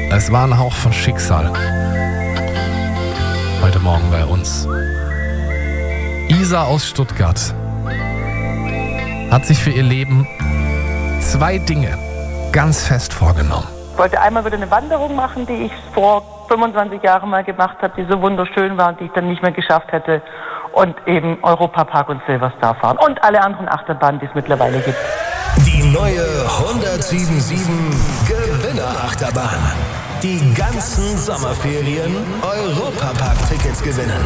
Es war ein Hauch von Schicksal. Heute Morgen bei uns. Isa aus Stuttgart hat sich für ihr Leben 2 Dinge ganz fest vorgenommen. Ich wollte einmal wieder eine Wanderung machen, die ich vor 25 Jahren mal gemacht habe, die so wunderschön war und die ich dann nicht mehr geschafft hätte. Und eben Europapark und Silverstar fahren. Und alle anderen Achterbahnen, die es mittlerweile gibt. Die neue 1077 Gewinnerachterbahn. Die ganzen Sommerferien Europapark-Tickets gewinnen.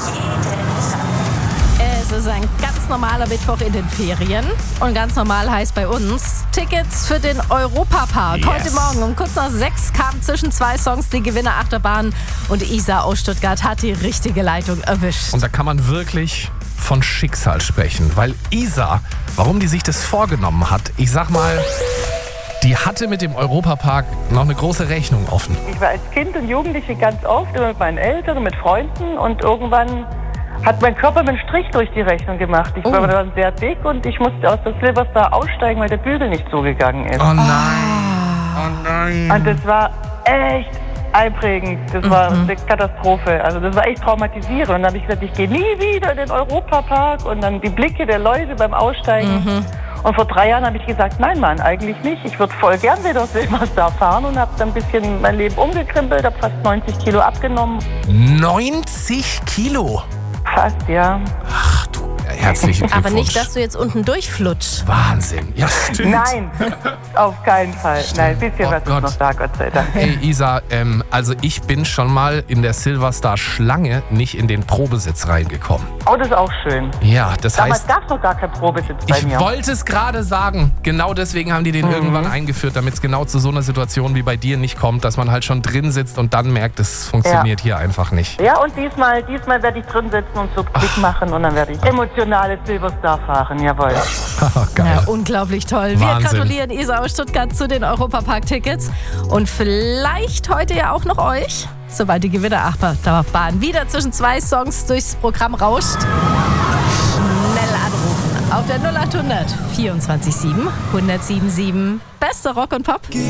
Es ist ein ganz normaler Mittwoch in den Ferien. Und ganz normal heißt bei uns Tickets für den Europapark. Yes. Heute Morgen um kurz nach 6 kam zwischen 2 Songs die Gewinnerachterbahn. Und Isa aus Stuttgart hat die richtige Leitung erwischt. Und da kann man wirklich von Schicksal sprechen. Weil Isa, warum die sich das vorgenommen hat, ich sag mal, die hatte mit dem Europapark noch eine große Rechnung offen. Ich war als Kind und Jugendliche ganz oft, immer mit meinen Eltern, mit Freunden. Und irgendwann hat mein Körper mir einen Strich durch die Rechnung gemacht. Ich war dann sehr dick und ich musste aus der Silverstar aussteigen, weil der Bügel nicht zugegangen ist. Oh nein, oh nein. Und das war echt einprägend. Das war eine Katastrophe. Also das war echt traumatisierend. Und dann habe ich gesagt, ich gehe nie wieder in den Europapark. Und dann die Blicke der Leute beim Aussteigen. Und vor 3 Jahren habe ich gesagt, nein Mann, eigentlich nicht. Ich würde voll gern wieder Silverstar fahren und habe dann ein bisschen mein Leben umgekrempelt, habe fast 90 Kilo abgenommen. 90 Kilo? Fast, ja. Ach du, herzlichen Glückwunsch. Aber nicht, dass du jetzt unten durchflutschst. Wahnsinn, ja stimmt. Nein, auf keinen Fall. Nein, ein bisschen Oh was Gott. ist noch da, Gott sei Dank. Hey Isa, also ich bin schon mal in der Silverstar-Schlange nicht in den Probesitz reingekommen. Oh, das ist auch schön. Ja, das Damals heißt, gab es noch gar keinen Probesitz bei ich mir. wollte es gerade sagen. Genau deswegen haben die den irgendwann eingeführt, damit es genau zu so einer Situation wie bei dir nicht kommt, dass man halt schon drin sitzt und dann merkt, es funktioniert hier einfach nicht. Ja, und diesmal werde ich drin sitzen und so Klick machen und dann werde ich emotionales Silverstar fahren, jawohl. Geil. Ja, unglaublich toll. Wir Wahnsinn. gratulieren Isa aus Stuttgart zu den Europapark-Tickets. Und vielleicht heute ja auch noch euch, sobald die Gewinnerachterbahn wieder zwischen 2 Songs durchs Programm rauscht. Schnell anrufen auf der 0800 24 7 1077. Beste Rock und Pop.